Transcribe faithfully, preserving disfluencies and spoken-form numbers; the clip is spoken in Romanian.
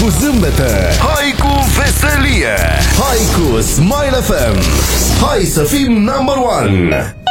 cu zâmbete, hai cu veselie, hai cu Smile F M. Hai să fim number one.